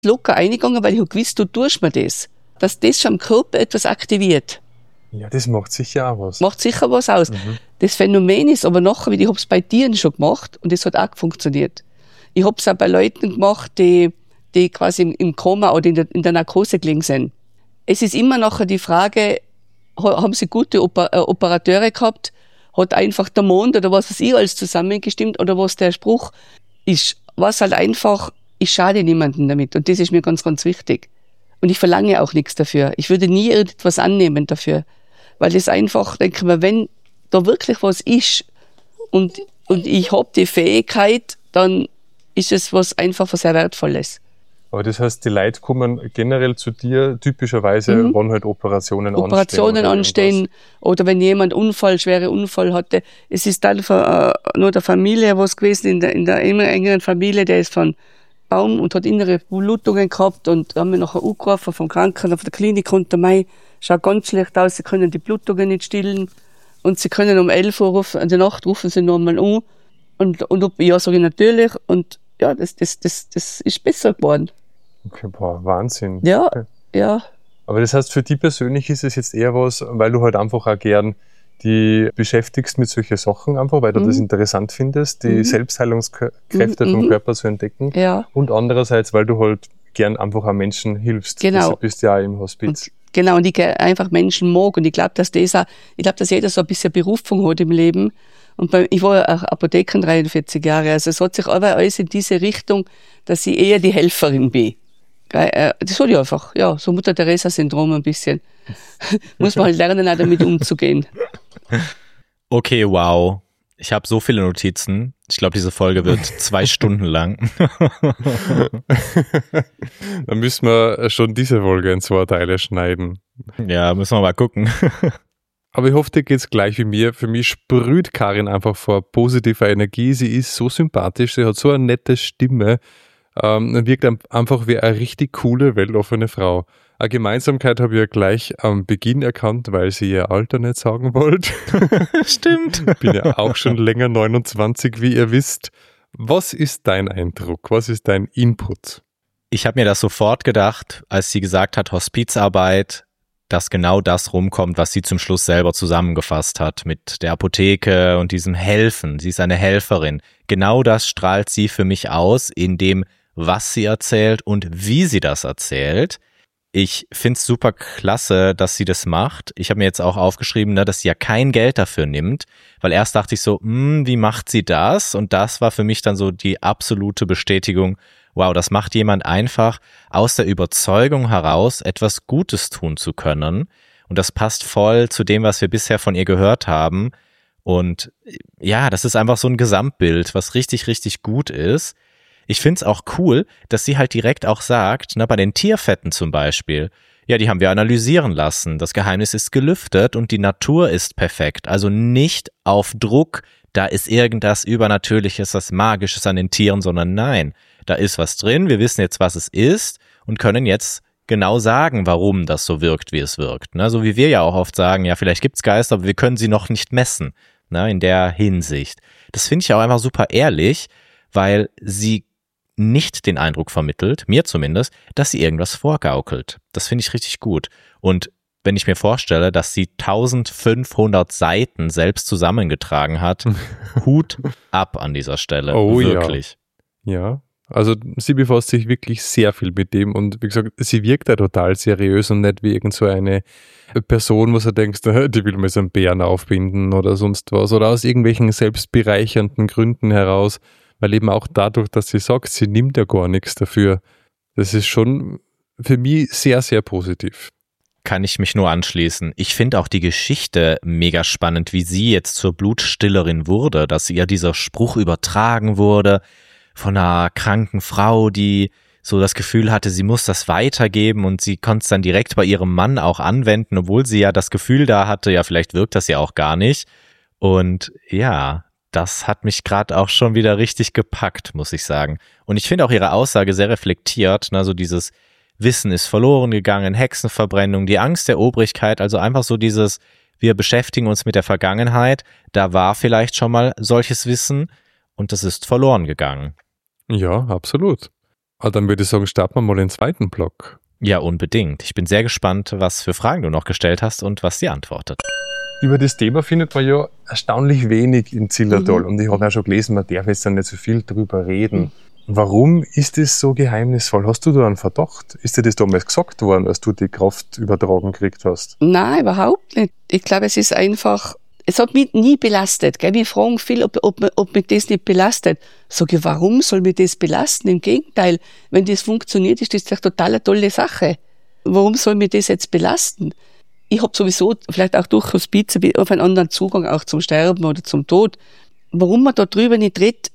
locker eingegangen, weil ich habe gewusst, du tust mir das. Dass das schon am Körper etwas aktiviert. Ja, das macht sicher auch was. Macht sicher was aus. Das Phänomen ist aber nachher, ich habe es bei Tieren schon gemacht und das hat auch funktioniert. Ich habe es auch bei Leuten gemacht, die quasi im Koma oder in der Narkose gelegen sind. Es ist immer nachher die Frage, haben sie gute Operateure gehabt? Hat einfach der Mond oder was weiß ich alles zusammengestimmt oder was der Spruch ist? Was halt einfach, ich schade niemandem damit und das ist mir ganz, ganz wichtig. Und ich verlange auch nichts dafür. Ich würde nie irgendetwas annehmen dafür. Weil das einfach, denke ich mir, wenn da wirklich was ist und ich habe die Fähigkeit, dann ist es was sehr Wertvolles. Aber das heißt, die Leute kommen generell zu dir typischerweise, wann halt Operationen anstehen oder wenn jemand schwere Unfall hatte. Es ist dann nur der Familie was gewesen, in der immer engeren Familie, der ist von Baum und hat innere Blutungen gehabt und haben wir nachher angerufen vom Krankenhaus auf der Klinik und der schaut ganz schlecht aus, sie können die Blutungen nicht stillen und sie können um 11 Uhr in der Nacht rufen sie nochmal an und ja, sage ich natürlich und ja, das ist besser geworden. Okay, boah, Wahnsinn. Ja, okay. Ja. Aber das heißt, für dich persönlich ist es jetzt eher was, weil du halt einfach auch gern die beschäftigst mit solchen Sachen einfach, weil du das interessant findest, die Selbstheilungskräfte vom Körper zu entdecken. Ja. Und andererseits, weil du halt gern einfach auch Menschen hilfst. Genau. Deshalb bist du ja auch im Hospiz. Und ich einfach Menschen mag und ich glaube, dass jeder so ein bisschen Berufung hat im Leben. Und ich war ja auch Apothekerin 43 Jahre, also es hat sich aber alles in diese Richtung, dass ich eher die Helferin bin. Das hat ich einfach, ja, so Mutter-Teresa-Syndrom ein bisschen. Muss man halt lernen, auch damit umzugehen. Okay, wow. Ich habe so viele Notizen. Ich glaube, diese Folge wird 2 Stunden lang. Dann müssen wir schon diese Folge in 2 Teile schneiden. Ja, müssen wir mal gucken. Aber ich hoffe, dir geht's gleich wie mir. Für mich sprüht Karin einfach vor positiver Energie. Sie ist so sympathisch, sie hat so eine nette Stimme. Wirkt einfach wie eine richtig coole, weltoffene Frau. Eine Gemeinsamkeit habe ich ja gleich am Beginn erkannt, weil sie ihr Alter nicht sagen wollte. Stimmt. Bin ja auch schon länger 29, wie ihr wisst. Was ist dein Eindruck? Was ist dein Input? Ich habe mir das sofort gedacht, als sie gesagt hat, Hospizarbeit, dass genau das rumkommt, was sie zum Schluss selber zusammengefasst hat mit der Apotheke und diesem Helfen. Sie ist eine Helferin. Genau das strahlt sie für mich aus, in dem, was sie erzählt und wie sie das erzählt. Ich find's super klasse, dass sie das macht. Ich habe mir jetzt auch aufgeschrieben, dass sie ja kein Geld dafür nimmt, weil erst dachte ich so, wie macht sie das? Und das war für mich dann so die absolute Bestätigung, wow, das macht jemand einfach aus der Überzeugung heraus, etwas Gutes tun zu können. Und das passt voll zu dem, was wir bisher von ihr gehört haben. Und ja, das ist einfach so ein Gesamtbild, was richtig, richtig gut ist. Ich find's auch cool, dass sie halt direkt auch sagt, bei den Tierfetten zum Beispiel, ja, die haben wir analysieren lassen, das Geheimnis ist gelüftet und die Natur ist perfekt. Also nicht auf Druck, da ist irgendwas Übernatürliches, was Magisches an den Tieren, sondern nein, da ist was drin, wir wissen jetzt, was es ist und können jetzt genau sagen, warum das so wirkt, wie es wirkt. So wie wir ja auch oft sagen, ja, vielleicht gibt's Geister, aber wir können sie noch nicht messen, in der Hinsicht. Das finde ich auch einfach super ehrlich, weil sie nicht den Eindruck vermittelt, mir zumindest, dass sie irgendwas vorgaukelt. Das finde ich richtig gut. Und wenn ich mir vorstelle, dass sie 1500 Seiten selbst zusammengetragen hat, Hut ab an dieser Stelle. Oh, wirklich. Ja, also sie befasst sich wirklich sehr viel mit dem und wie gesagt, sie wirkt ja total seriös und nicht wie irgend so eine Person, wo du denkst, die will mir so einen Bären aufbinden oder sonst was oder aus irgendwelchen selbstbereichernden Gründen heraus. Weil eben auch dadurch, dass sie sagt, sie nimmt ja gar nichts dafür. Das ist schon für mich sehr, sehr positiv. Kann ich mich nur anschließen. Ich finde auch die Geschichte mega spannend, wie sie jetzt zur Blutstillerin wurde, dass ihr dieser Spruch übertragen wurde von einer kranken Frau, die so das Gefühl hatte, sie muss das weitergeben und sie konnte es dann direkt bei ihrem Mann auch anwenden, obwohl sie ja das Gefühl da hatte, ja, vielleicht wirkt das ja auch gar nicht. Und ja, das hat mich gerade auch schon wieder richtig gepackt, muss ich sagen. Und ich finde auch ihre Aussage sehr reflektiert, so dieses Wissen ist verloren gegangen, Hexenverbrennung, die Angst der Obrigkeit, also einfach so dieses, wir beschäftigen uns mit der Vergangenheit, da war vielleicht schon mal solches Wissen und das ist verloren gegangen. Ja, absolut. Dann würde ich sagen, starten wir mal den zweiten Block. Ja, unbedingt. Ich bin sehr gespannt, was für Fragen du noch gestellt hast und was sie antwortet. Über das Thema findet man ja erstaunlich wenig in Zillertal. Und ich habe auch schon gelesen, man darf jetzt da nicht so viel drüber reden. Warum ist das so geheimnisvoll? Hast du da einen Verdacht? Ist dir das damals gesagt worden, als du die Kraft übertragen gekriegt hast? Nein, überhaupt nicht. Ich glaube, es ist einfach, es hat mich nie belastet. Gell? Wir fragen viel, ob mich das nicht belastet. Sag ich, warum soll mich das belasten? Im Gegenteil, wenn das funktioniert, ist das doch total eine tolle Sache. Warum soll mich das jetzt belasten? Ich habe sowieso vielleicht auch durch Hospiz auf einen anderen Zugang auch zum Sterben oder zum Tod. Warum man da drüber nicht redet,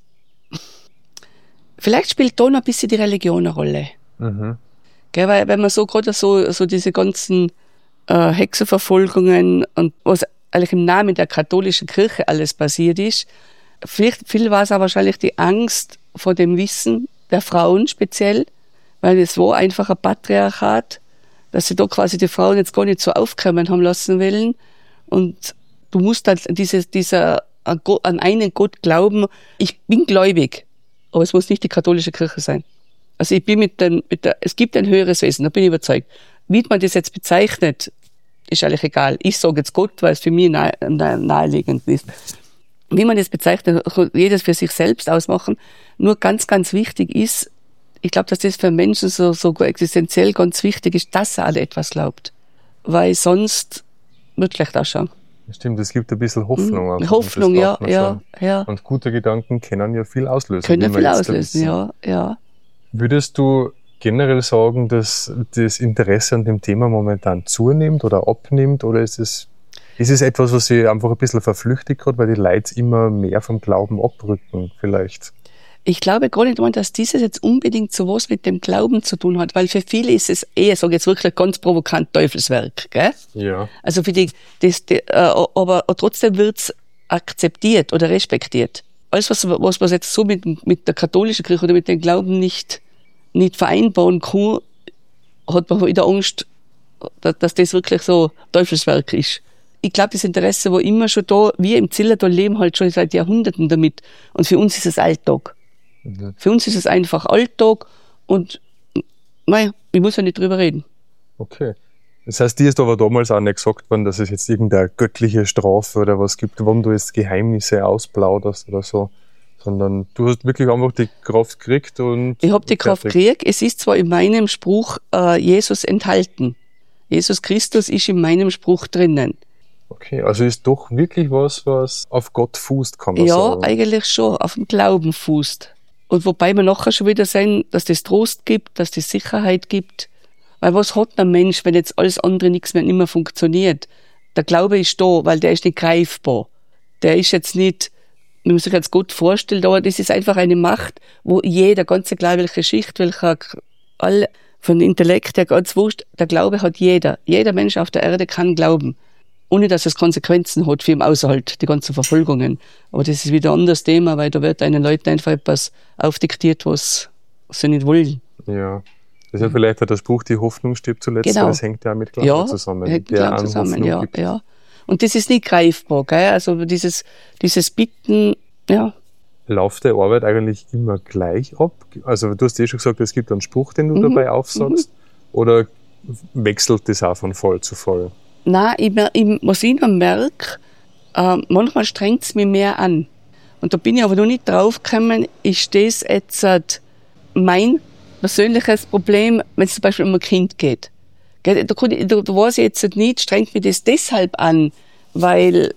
vielleicht spielt da noch ein bisschen die Religion eine Rolle. Gell, weil wenn man so gerade so diese ganzen Hexenverfolgungen und was eigentlich im Namen der katholischen Kirche alles passiert ist, viel war es auch wahrscheinlich die Angst vor dem Wissen der Frauen speziell, weil es war einfach ein Patriarchat, dass sie da quasi die Frauen jetzt gar nicht so aufkommen haben lassen wollen. Und du musst halt an einen Gott glauben. Ich bin gläubig, aber es muss nicht die katholische Kirche sein. Also ich bin es gibt ein höheres Wesen, da bin ich überzeugt. Wie man das jetzt bezeichnet, ist eigentlich egal. Ich sage jetzt Gott, weil es für mich naheliegend ist. Wie man das bezeichnet, jedes für sich selbst ausmachen. Nur ganz, ganz wichtig ist, ich glaube, dass das für Menschen so existenziell ganz wichtig ist, dass er alle etwas glaubt. Weil sonst wird schlecht ausschauen. Stimmt, es gibt ein bisschen Hoffnung. Hoffnung, ja. Und gute Gedanken können ja viel auslösen. Können viel auslösen, ja. Würdest du generell sagen, dass das Interesse an dem Thema momentan zunimmt oder abnimmt? Oder ist es etwas, was sich einfach ein bisschen verflüchtigt gerade, weil die Leute immer mehr vom Glauben abrücken vielleicht? Ich glaube gar nicht, dass dieses jetzt unbedingt so was mit dem Glauben zu tun hat, weil für viele ist es eher, sage ich jetzt wirklich ganz provokant, Teufelswerk, gell? Ja. Also aber trotzdem wird's akzeptiert oder respektiert. Alles, was man jetzt so mit der katholischen Kirche oder mit dem Glauben nicht vereinbaren kann, hat man wieder Angst, dass das wirklich so Teufelswerk ist. Ich glaube, das Interesse war immer schon da. Wir im Zillertal leben halt schon seit Jahrhunderten damit. Und für uns ist es Alltag. Für uns ist es einfach Alltag und ich muss ja nicht drüber reden. Okay. Das heißt, dir ist aber damals auch nicht gesagt worden, dass es jetzt irgendeine göttliche Strafe oder was gibt, wann du jetzt Geheimnisse ausplauderst oder so, sondern du hast wirklich einfach die Kraft gekriegt und... Ich habe die Kraft gekriegt. Es ist zwar in meinem Spruch Jesus enthalten. Jesus Christus ist in meinem Spruch drinnen. Okay, also ist doch wirklich was auf Gott fußt, kann man sagen. Ja, eigentlich schon, auf dem Glauben fußt. Und wobei wir nachher schon wieder sehen, dass das Trost gibt, dass das Sicherheit gibt. Weil was hat ein Mensch, wenn jetzt alles andere nichts mehr funktioniert? Der Glaube ist da, weil der ist nicht greifbar. Der ist jetzt nicht, wenn man sich jetzt Gott vorstellt, aber das ist einfach eine Macht, wo jeder, ganz egal welche Schicht, alle von Intellekt her ganz wurscht, der Glaube hat jeder. Jeder Mensch auf der Erde kann glauben. Ohne dass es Konsequenzen hat für im Außerhalt, die ganzen Verfolgungen. Aber das ist wieder ein anderes Thema, weil da wird einen Leuten einfach etwas aufdiktiert, was sie nicht wollen. Ja. Das ist ja vielleicht auch der Spruch, die Hoffnung stirbt zuletzt, genau. Das hängt ja mit Glauben zusammen. Hängt Glauben zusammen, ja. Und das ist nicht greifbar, gell? Also dieses Bitten, ja. Läuft die Arbeit eigentlich immer gleich ab? Also du hast schon gesagt, es gibt einen Spruch, den du dabei aufsagst, oder wechselt das auch von Fall zu Fall? Nein, was ich noch merke, manchmal strengt es mich mehr an. Und da bin ich aber noch nicht draufgekommen, ist das jetzt mein persönliches Problem, wenn es zum Beispiel um ein Kind geht. Da weiß ich jetzt nicht, strengt mich das deshalb an, weil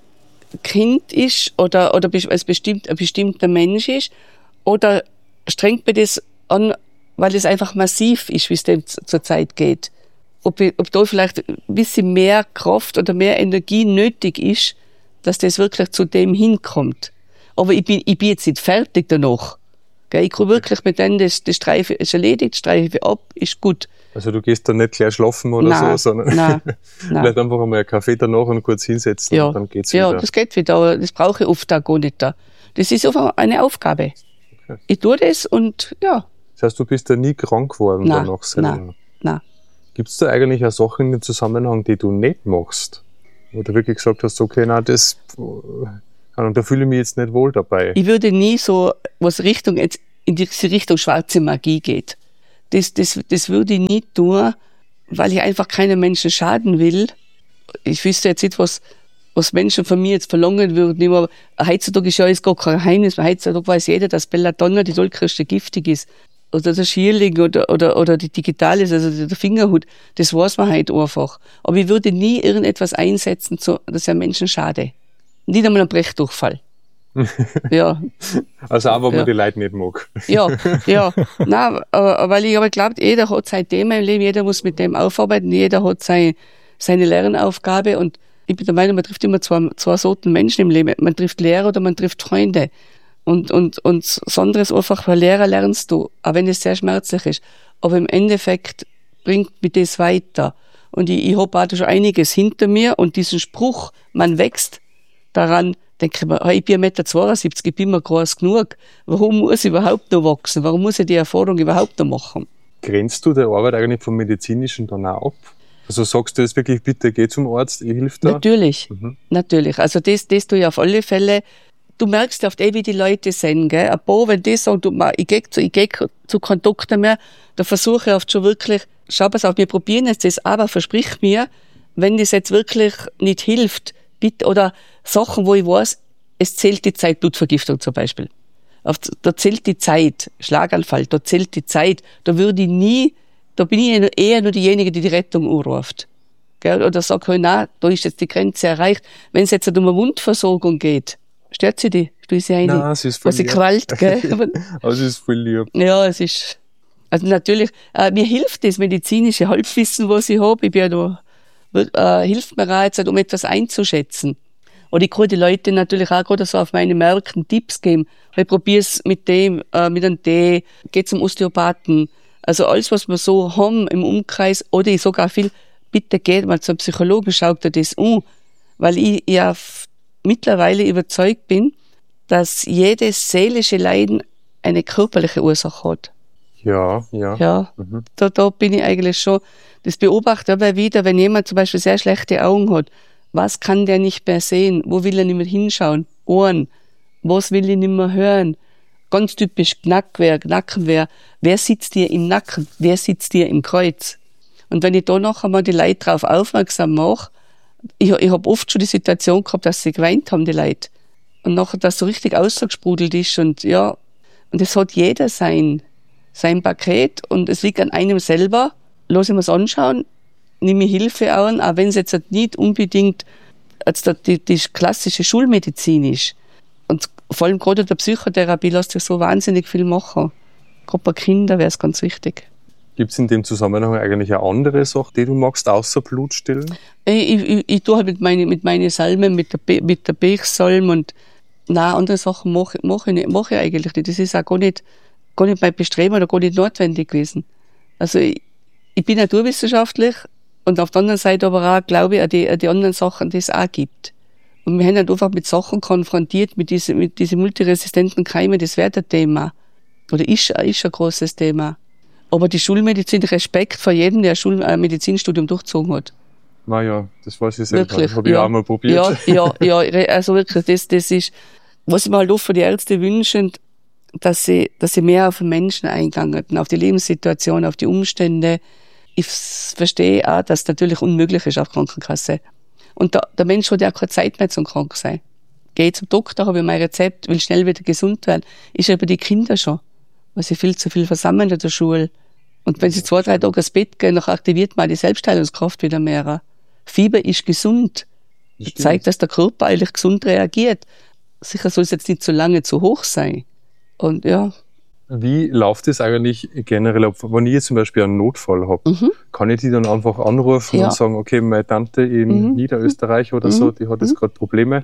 Kind ist oder es ein bestimmter Mensch ist, oder strengt mich das an, weil es einfach massiv ist, wie es dem zur Zeit geht. Ob da vielleicht ein bisschen mehr Kraft oder mehr Energie nötig ist, dass das wirklich zu dem hinkommt. Aber ich bin jetzt nicht fertig danach. Ich kann wirklich mit denen, das Streife ist erledigt, Streife ab, ist gut. Also du gehst dann nicht gleich schlafen oder nein, so, sondern nein. vielleicht einfach einmal einen Kaffee danach und kurz hinsetzen und dann geht's wieder. Ja, das geht wieder, aber das brauche ich oft auch gar nicht da. Das ist einfach eine Aufgabe. Okay. Ich tue das und ja. Das heißt, du bist ja nie krank geworden danach selber? Nein. Gibt es da eigentlich auch Sachen in dem Zusammenhang, die du nicht machst? Wo du wirklich gesagt hast, okay, da fühle ich mich jetzt nicht wohl dabei. Ich würde nie so, was in diese Richtung schwarze Magie geht. Das würde ich nie tun, weil ich einfach keinem Menschen schaden will. Ich wüsste jetzt nicht, was Menschen von mir jetzt verlangen würden. Aber heutzutage ist ja alles gar kein Geheimnis. Heutzutage weiß jeder, dass Belladonna die Dolchkirche giftig ist. Oder der Schierling oder die Digitalis, also der Fingerhut. Das weiß man halt einfach. Aber ich würde nie irgendetwas einsetzen, dass er Menschen schade. Nicht einmal ein Brechdurchfall. Ja. Also auch, wenn man die Leute nicht mag. Ja. Nein, weil ich aber glaube, jeder hat sein Thema im Leben, jeder muss mit dem aufarbeiten, jeder hat seine Lernaufgabe und ich bin der Meinung, man trifft immer zwei Sorten Menschen im Leben. Man trifft Lehrer oder man trifft Freunde. Und das andere ist einfach, weil Lehrer lernst du, auch wenn es sehr schmerzlich ist. Aber im Endeffekt bringt mich das weiter. Und ich habe auch schon einiges hinter mir und diesen Spruch, man wächst daran, denke ich mir, ich bin 1,72 Meter, ich bin mir groß genug. Warum muss ich überhaupt noch wachsen? Warum muss ich die Erfahrung überhaupt noch machen? Grenzt du die Arbeit eigentlich vom Medizinischen dann auch ab? Also sagst du jetzt wirklich, bitte geh zum Arzt, ich hilf da? Natürlich. Also das tue ich auf alle Fälle. Du merkst oft wie die Leute sind, gell? Ein paar, wenn die sagen, ich gehe zu keinem Doktor mehr, da versuche ich oft schon wirklich, schau pass auf, wir probieren jetzt das, aber versprich mir, wenn das jetzt wirklich nicht hilft, bitte, oder Sachen, wo ich weiß, es zählt die Zeit, Blutvergiftung zum Beispiel. Da zählt die Zeit, Schlaganfall, da zählt die Zeit, da bin ich eher nur diejenige, die Rettung anruft. Gell? Oder sagt, nein, da ist jetzt die Grenze erreicht. Wenn es jetzt um eine Wundversorgung geht, stört sie die? Du sie eine? Nein, sie ist voll lieb. Sie krallt, gell? Aber sie ist voll lieb. Ja, es ist, also natürlich, mir hilft das medizinische Halbwissen, was ich habe. Ich bin ja da, hilft mir auch jetzt, um etwas einzuschätzen. Und ich kann die Leute natürlich auch gerade so auf meine Märkten Tipps geben. Ich probiere es mit einem Tee, geh zum Osteopathen. Also alles, was wir so haben im Umkreis, oder ich sage auch viel, bitte geht mal zum Psychologen, schaut dir das an. Weil ich ja mittlerweile überzeugt bin, dass jedes seelische Leiden eine körperliche Ursache hat. Ja. Da bin ich eigentlich schon, das beobachte ich aber wieder, wenn jemand zum Beispiel sehr schlechte Augen hat, was kann der nicht mehr sehen? Wo will er nicht mehr hinschauen? Ohren. Was will ich nicht mehr hören? Ganz typisch Nackenwehr. Wer sitzt dir im Nacken? Wer sitzt dir im Kreuz? Und wenn ich da noch einmal die Leute darauf aufmerksam mache, ich habe oft schon die Situation gehabt, dass sie geweint haben, die Leute. Und nachher, dass so richtig ausgesprudelt ist und ja, und es hat jeder sein Paket und es liegt an einem selber. Lass ich mir's anschauen, nehme Hilfe an, auch wenn es jetzt nicht unbedingt die klassische Schulmedizin ist. Und vor allem gerade in der Psychotherapie lässt sich so wahnsinnig viel machen. Gerade bei Kindern wäre es ganz wichtig. Gibt es in dem Zusammenhang eigentlich eine andere Sache, die du magst, außer Blutstillen? Ich tue halt mit meinen Salmen, mit der Pechsalm und andere Sachen mache ich eigentlich nicht. Das ist auch gar nicht mein Bestreben oder gar nicht notwendig gewesen. Also ich bin naturwissenschaftlich und auf der anderen Seite aber auch glaube ich an die anderen Sachen, die es auch gibt. Und wir haben halt einfach mit Sachen konfrontiert, mit diese multiresistenten Keime, das wäre ein Thema. Oder ist ein großes Thema. Aber die Schulmedizin, Respekt vor jedem, der ein Medizinstudium durchgezogen hat. Naja, das weiß ich selber. Wirklich, Das habe ich auch mal probiert. Ja, also wirklich, das ist, was ich mir halt oft von den Ärzten wünschen, dass sie mehr auf den Menschen eingegangen, auf die Lebenssituation, auf die Umstände. Ich verstehe auch, dass es natürlich unmöglich ist auf Krankenkasse. Und der Mensch hat ja auch keine Zeit mehr zum krank sein. Geh zum Doktor, habe ich mein Rezept, will schnell wieder gesund werden. Ist ja bei den Kindern schon, weil sie viel zu viel versammeln in der Schule. Und wenn sie 2-3 Tage ins Bett gehen, dann aktiviert man die Selbstheilungskraft wieder mehr. Fieber ist gesund. Das zeigt, dass der Körper eigentlich gesund reagiert. Sicher soll es jetzt nicht so lange zu hoch sein. Und ja. Wie läuft es eigentlich generell ab? Wenn ich jetzt zum Beispiel einen Notfall habe, kann ich die dann einfach anrufen und sagen, okay, meine Tante in Niederösterreich oder so, die hat jetzt gerade Probleme.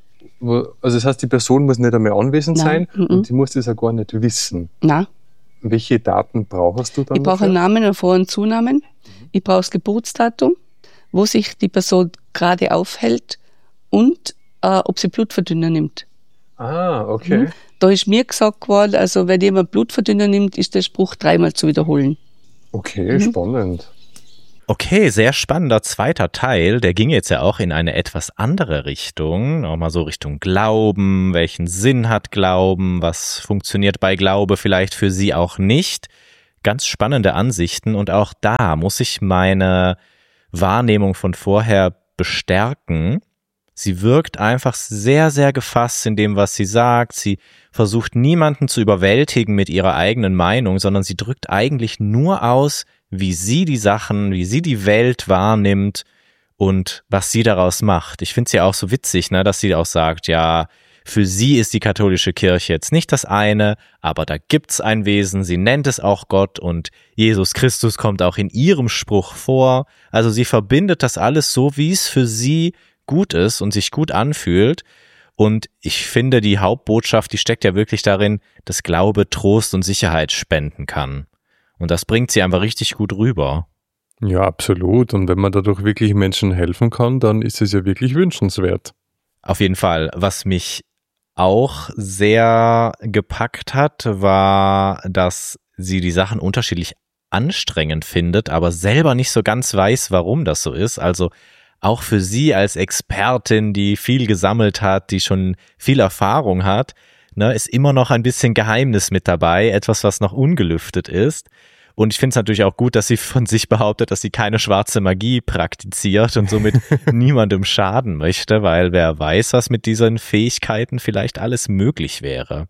Also das heißt, die Person muss nicht einmal anwesend sein und die muss das auch gar nicht wissen. Nein. Welche Daten brauchst du dann? Ich brauche einen Namen, einen Vor- und Zunamen. Ich brauche das Geburtsdatum, wo sich die Person gerade aufhält und ob sie Blutverdünner nimmt. Ah, okay. Da ist mir gesagt worden, also wenn jemand Blutverdünner nimmt, ist der Spruch 3-mal zu wiederholen. Okay, spannend. Okay, sehr spannender zweiter Teil. Der ging jetzt ja auch in eine etwas andere Richtung. Nochmal so Richtung Glauben. Welchen Sinn hat Glauben? Was funktioniert bei Glaube vielleicht für Sie auch nicht? ganz spannende Ansichten und auch da muss ich meine Wahrnehmung von vorher bestärken. Sie wirkt einfach sehr, sehr gefasst in dem, was sie sagt. Sie versucht niemanden zu überwältigen mit ihrer eigenen Meinung, sondern sie drückt eigentlich nur aus, wie sie die Sachen, wie sie die Welt wahrnimmt und was sie daraus macht. Ich finde es ja auch so witzig, ne, dass sie auch sagt, ja, für sie ist die katholische Kirche jetzt nicht das eine, aber da gibt's ein Wesen, sie nennt es auch Gott und Jesus Christus kommt auch in ihrem Spruch vor. Also sie verbindet das alles so, wie es für sie gut ist und sich gut anfühlt. Und ich finde, die Hauptbotschaft, die steckt ja wirklich darin, dass Glaube Trost und Sicherheit spenden kann. Und das bringt sie einfach richtig gut rüber. Ja, absolut. Und wenn man dadurch wirklich Menschen helfen kann, dann ist es ja wirklich wünschenswert. Auf jeden Fall. Was mich auch sehr gepackt hat, war, dass sie die Sachen unterschiedlich anstrengend findet, aber selber nicht so ganz weiß, warum das so ist. Also auch für sie als Expertin, die viel gesammelt hat, die schon viel Erfahrung hat, ne, ist immer noch ein bisschen Geheimnis mit dabei, etwas, was noch ungelüftet ist. Und ich finde es natürlich auch gut, dass sie von sich behauptet, dass sie keine schwarze Magie praktiziert und somit niemandem schaden möchte, weil wer weiß, was mit diesen Fähigkeiten vielleicht alles möglich wäre.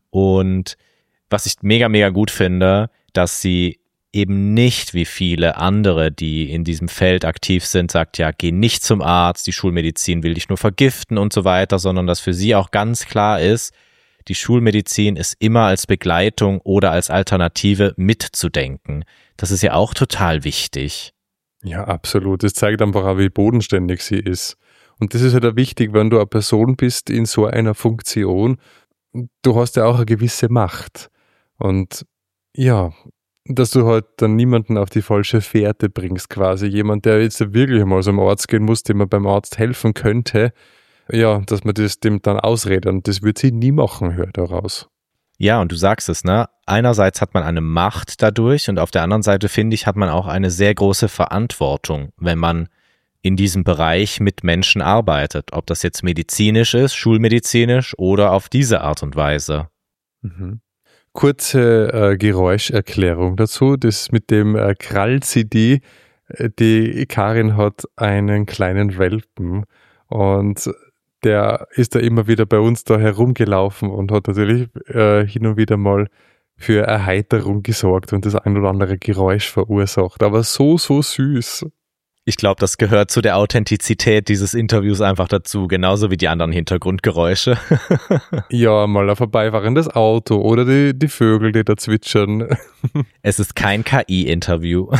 Und was ich mega, mega gut finde, dass sie eben nicht wie viele andere, die in diesem Feld aktiv sind, sagt, ja, geh nicht zum Arzt, die Schulmedizin will dich nur vergiften und so weiter, sondern dass für sie auch ganz klar ist, die Schulmedizin ist immer als Begleitung oder als Alternative mitzudenken. Das ist ja auch total wichtig. Ja, absolut. Das zeigt einfach auch, wie bodenständig sie ist. Und das ist halt auch wichtig, wenn du eine Person bist in so einer Funktion, du hast ja auch eine gewisse Macht. Und ja, dass du halt dann niemanden auf die falsche Fährte bringst quasi. Jemand, der jetzt wirklich mal zum Arzt gehen muss, dem man beim Arzt helfen könnte, ja, dass man das dem dann ausredet. Und das wird sie nie machen, hört daraus. Ja, und du sagst es, ne? Einerseits hat man eine Macht dadurch und auf der anderen Seite, finde ich, hat man auch eine sehr große Verantwortung, wenn man in diesem Bereich mit Menschen arbeitet. Ob das jetzt medizinisch ist, schulmedizinisch oder auf diese Art und Weise. Mhm. Kurze Geräuscherklärung dazu. Das mit dem Krall-CD. Die Karin hat einen kleinen Welpen und der ist da immer wieder bei uns da herumgelaufen und hat natürlich hin und wieder mal für Erheiterung gesorgt und das ein oder andere Geräusch verursacht. Aber so süß. Ich glaube, das gehört zu der Authentizität dieses Interviews einfach dazu, genauso wie die anderen Hintergrundgeräusche. Ja, mal ein vorbeifahrendes Auto oder die Vögel, die da zwitschern. Es ist kein KI-Interview.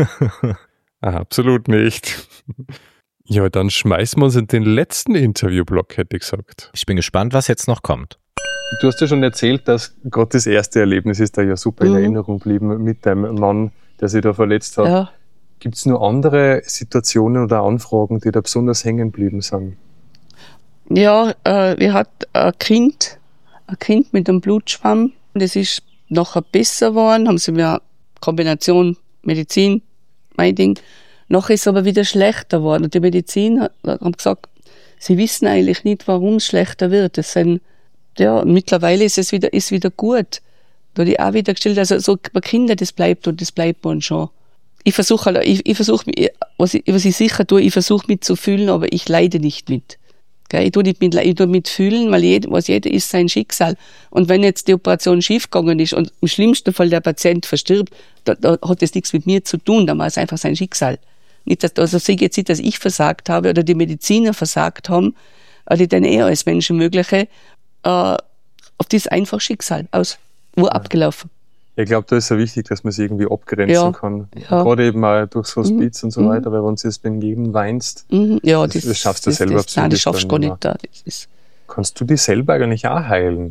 Absolut nicht. Ja, dann schmeißen wir uns in den letzten Interviewblock, hätte ich gesagt. Ich bin gespannt, was jetzt noch kommt. Du hast ja schon erzählt, dass Gott das erste Erlebnis ist, da ja super in Erinnerung geblieben mit deinem Mann, der sich da verletzt hat. Ja. Gibt es nur andere Situationen oder Anfragen, die da besonders hängen geblieben sind? Ja, wir hatten ein Kind mit einem Blutschwamm. Das ist nachher besser geworden, haben sie mir Kombination Medizin, mein Ding. Nachher ist es aber wieder schlechter geworden. Und die Mediziner haben gesagt, sie wissen eigentlich nicht, warum es schlechter wird. Mittlerweile ist es wieder gut. Da habe ich auch wieder gestellt, also so bei Kindern, das bleibt man schon. Ich versuche, was ich sicher tue, ich versuche mitzufühlen, aber ich leide nicht mit. Ich tue mitfühlen, weil was jeder ist sein Schicksal. Und wenn jetzt die Operation schiefgegangen ist und im schlimmsten Fall der Patient verstirbt, da hat das nichts mit mir zu tun, da war es einfach sein Schicksal. Also sehe ich jetzt nicht, dass ich versagt habe oder die Mediziner versagt haben, die dann als Menschenmögliche, auf das einfach Schicksal abgelaufen. Ich glaube, da ist ja wichtig, dass man es irgendwie abgrenzen kann. Ja. Gerade eben auch durchs Hospiz und so weiter, weil wenn du es beim Leben weinst, das schaffst du selber psychisch. Nein, das schaffst du gar nicht. Kannst du dich selber eigentlich auch heilen?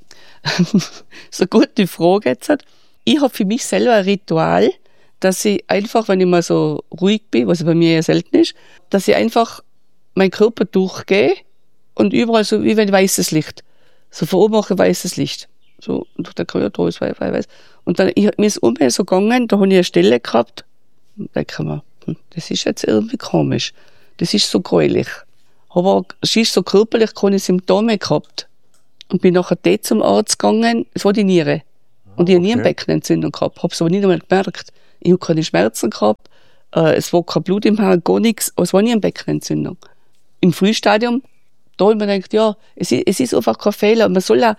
So eine gute Frage jetzt. Ich habe für mich selber ein Ritual, dass ich einfach, wenn ich mal so ruhig bin, was bei mir ja selten ist, dass ich einfach meinen Körper durchgehe und überall so wie ein weißes Licht. So von oben mache ich weißes Licht. So, durch der Kröte ist weiß. Und dann, mir ist umher so gegangen, da habe ich eine Stelle gehabt, und denke mir, das ist jetzt irgendwie komisch. Das ist so gräulich. Aber es ist so körperlich, keine Symptome gehabt. Und bin nachher zum Arzt gegangen, es war die Niere. Und ich habe nie eine Beckenentzündung gehabt, habe es aber nicht einmal gemerkt. Ich habe keine Schmerzen gehabt, es war kein Blut im Haar, gar nichts, aber es war nie eine Beckenentzündung. Im Frühstadium, da habe ich mir gedacht, ja, es ist einfach kein Fehler.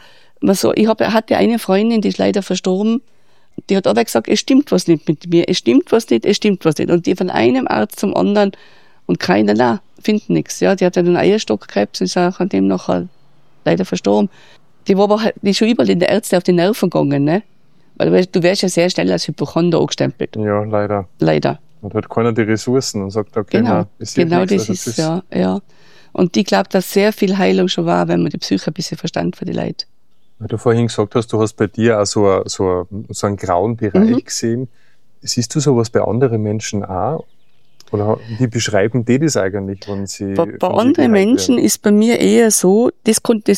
Ich hatte eine Freundin, die ist leider verstorben, die hat aber gesagt, es stimmt was nicht mit mir, es stimmt was nicht. Und die von einem Arzt zum anderen und keiner, finden nichts. Ja, die hatte einen Eierstockkrebs und ist auch an dem nachher leider verstorben. Die war aber die ist schon überall in der Ärzte auf die Nerven gegangen, ne? Weil du wärst ja sehr schnell als Hypochonder angestempelt. Ja, leider. Und hat keiner die Ressourcen und sagt, okay, genau das ist, ja. Und ich glaube, dass sehr viel Heilung schon war, wenn man die Psyche ein bisschen verstand für die Leute. Weil du vorhin gesagt hast, du hast bei dir auch so einen grauen Bereich gesehen. Siehst du sowas bei anderen Menschen auch? Oder wie beschreiben die das eigentlich, wenn sie... Bei anderen Menschen ist bei mir eher so, das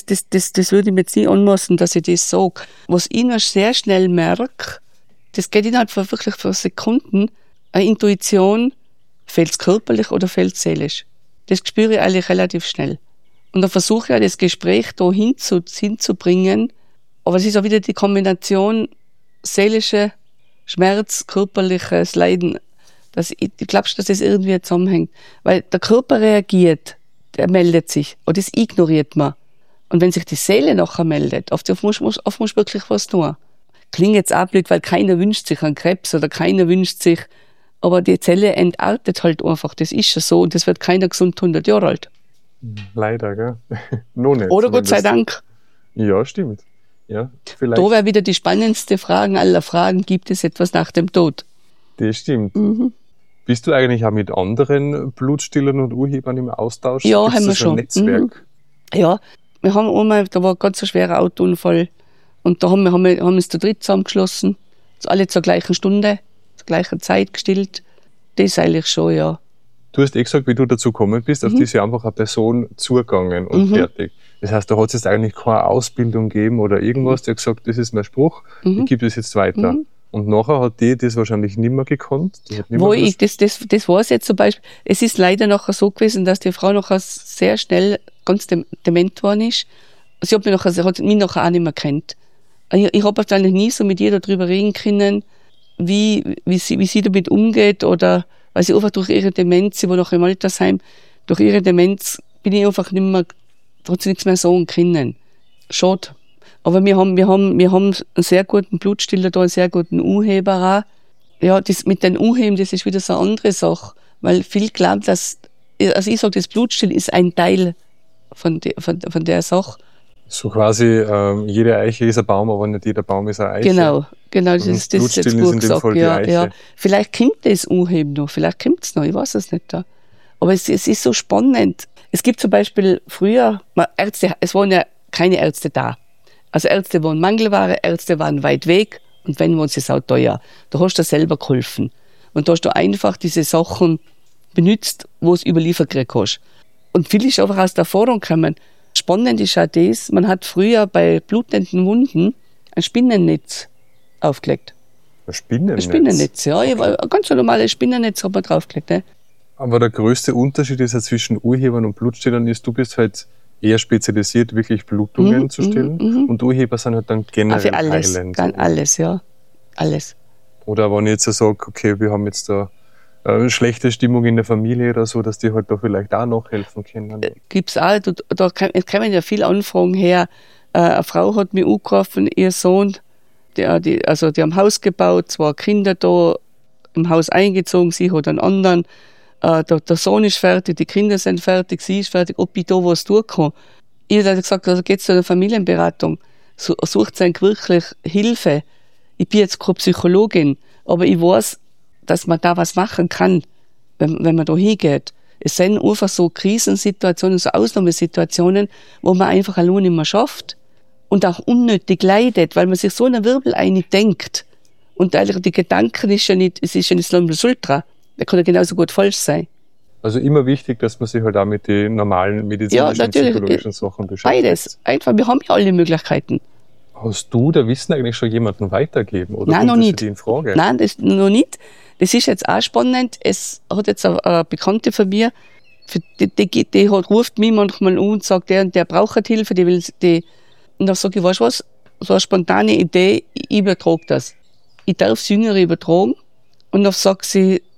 würde ich mir jetzt nicht anmaßen, dass ich das sage. Was ich noch sehr schnell merke, das geht innerhalb von wirklich von Sekunden, eine Intuition, fehlt es körperlich oder fehlt es seelisch. Das spüre ich eigentlich relativ schnell. Und dann versuche ich auch das Gespräch da hinzubringen, aber es ist auch wieder die Kombination seelische Schmerz, körperliches Leiden. Ich glaube schon, dass das irgendwie zusammenhängt. Weil der Körper reagiert, der meldet sich, und das ignoriert man. Und wenn sich die Seele nachher meldet, oft muss man wirklich was tun. Klingt jetzt auch blöd, weil keiner wünscht sich einen Krebs oder keiner wünscht sich, aber die Zelle entartet halt einfach, das ist ja so, und das wird keiner gesund 100 Jahre alt. Leider, gell? Noch nicht. Oder Gott sei Dank. Ja, stimmt. Ja, vielleicht. Da wäre wieder die spannendste Frage aller Fragen, gibt es etwas nach dem Tod? Das stimmt. Bist du eigentlich auch mit anderen Blutstillern und Urhebern im Austausch? Ja, Gibt's haben wir so ein schon. Netzwerk? Ja, wir haben einmal, da war ein ganz schwerer Autounfall, und da haben wir uns zu dritt zusammengeschlossen, alle zur gleichen Stunde, zur gleichen Zeit gestillt. Das eigentlich schon, ja. Du hast gesagt, wie du dazu gekommen bist, auf die ist ja einfach eine Person zugegangen und fertig. Das heißt, da hat es jetzt eigentlich keine Ausbildung gegeben oder irgendwas, die hat gesagt, das ist mein Spruch, ich gebe das jetzt weiter. Und nachher hat die das wahrscheinlich nicht mehr gekonnt. Das weiß ich jetzt zum Beispiel. Es ist leider nachher so gewesen, dass die Frau nachher sehr schnell ganz dement geworden ist. Sie hat mich nachher auch nicht mehr kennt. Ich habe wahrscheinlich nie so mit ihr darüber reden können, wie sie damit umgeht, oder weil sie einfach durch ihre Demenz, sie war noch im Altersheim, durch ihre Demenz bin ich einfach nicht mehr, trotzdem nichts mehr sagen können. Schade. Aber wir haben einen sehr guten Blutstiller da, einen sehr guten U-Heber auch. Ja, das mit den U-Heben, das ist wieder so eine andere Sache. Weil viel glauben, also ich sage, das Blutstillen ist ein Teil von der Sache. So quasi, jede Eiche ist ein Baum, aber nicht jeder Baum ist eine Eiche. Genau, das ist jetzt gut gesagt. Ja. Vielleicht kommt das U-Heben noch, vielleicht kommt es noch, ich weiß es nicht. Aber es ist so spannend. Es gibt zum Beispiel früher, es waren ja keine Ärzte da. Also Ärzte waren Mangelware, Ärzte waren weit weg, und wenn, waren sie sau teuer. Da hast du selber geholfen. Und da hast du einfach diese Sachen benutzt, wo es überliefert gekriegt hast. Und viel ist einfach aus der Erfahrung gekommen. Spannend ist auch das, man hat früher bei blutenden Wunden ein Spinnennetz aufgelegt. Ein Spinnennetz? Ein Spinnennetz, ja. Okay. Ein ganz normales Spinnennetz hat man draufgelegt. Ne? Aber der größte Unterschied ist ja zwischen Urhebern und Blutstillern ist, du bist halt eher spezialisiert, wirklich Blutungen zu stillen. Und Urheber sind halt dann generell heilend. Alles, ja. Alles. Oder wenn ich jetzt sage, okay, wir haben jetzt da schlechte Stimmung in der Familie oder so, dass die halt da vielleicht auch nachhelfen können. Gibt's auch. Es kommen ja viele Anfragen her. Eine Frau hat mich angerufen, ihr Sohn, die haben Haus gebaut, 2 Kinder da, im Haus eingezogen, sie hat einen anderen. Der Sohn ist fertig, die Kinder sind fertig, sie ist fertig, ob ich da was tun kann. Ich habe gesagt, also geht's zu einer Familienberatung. Sucht euch wirklich Hilfe. Ich bin jetzt keine Psychologin, aber ich weiß, dass man da was machen kann, wenn man da hingeht. Es sind einfach so Krisensituationen, so Ausnahmesituationen, wo man einfach allein nicht mehr schafft und auch unnötig leidet, weil man sich so einen Wirbel denkt. Und eigentlich die Gedanken es ist ja nicht Nonplusultra. Der kann ja genauso gut falsch sein. Also immer wichtig, dass man sich halt auch mit den normalen medizinischen und psychologischen Sachen beschäftigt. Beides. Einfach, wir haben ja alle Möglichkeiten. Hast du da Wissen eigentlich schon jemandem weitergeben? Oder nein, noch nicht. In Frage? Nein, das noch nicht. Das ist jetzt auch spannend. Es hat jetzt eine Bekannte von mir, die ruft mich manchmal an und sagt, der braucht Hilfe, und dann sage ich, weißt du was, so eine spontane Idee, ich übertrage das. Ich darf es Jüngere übertragen und dann sagt sie,